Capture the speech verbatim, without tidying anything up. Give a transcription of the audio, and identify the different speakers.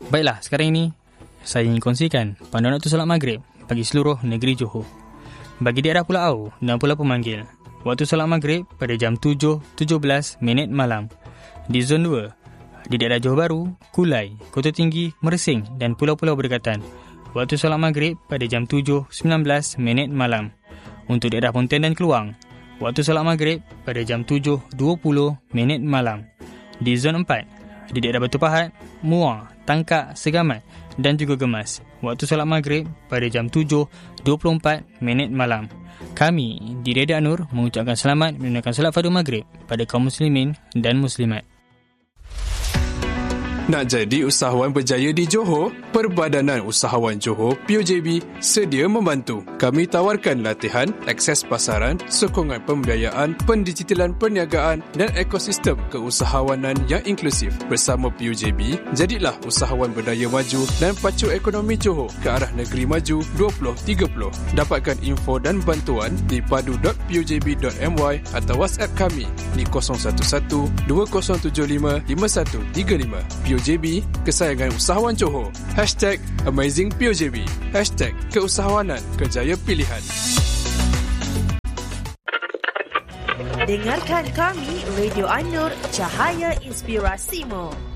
Speaker 1: Baiklah, sekarang ini saya ingin kongsikan panduan waktu solat maghrib bagi seluruh negeri Johor. Bagi daerah Pulau Au dan Pulau Pemanggil, waktu solat maghrib pada jam tujuh tujuh belas minit malam. Di zon dua, di daerah Johor Bahru, Kulai, Kota Tinggi, Mersing dan Pulau-Pulau Berdekatan, waktu solat maghrib pada jam tujuh sembilan belas minit malam. Untuk daerah Pontian dan Keluang, waktu solat maghrib pada jam tujuh dua puluh minit malam. Di zon empat, di daerah Batu Pahat, Muar, Tangkak, Segamat dan juga Gemas, waktu solat maghrib pada jam tujuh dua puluh empat minit malam. Kami di Radio An-Nur mengucapkan selamat menunaikan solat fardu maghrib pada kaum muslimin dan muslimat.
Speaker 2: Nak jadi usahawan berjaya di Johor? Perbadanan Usahawan Johor P U J B sedia membantu. Kami tawarkan latihan, akses pasaran, sokongan pembiayaan, pendigitalan perniagaan dan ekosistem keusahawanan yang inklusif. Bersama P U J B, jadilah usahawan berdaya maju dan pacu ekonomi Johor ke arah negeri maju dua ribu tiga puluh. Dapatkan info dan bantuan di padu dot p u j b dot m y atau WhatsApp kami di kosong satu satu dua kosong tujuh lima lima satu tiga lima. P U J B, kesayangan usahawan Johor. Hashtag Amazing P U J B. Hashtag keusahawanan kerjaya pilihan.
Speaker 3: Dengarkan kami, Radio An-Nur, Cahaya Inspirasimu.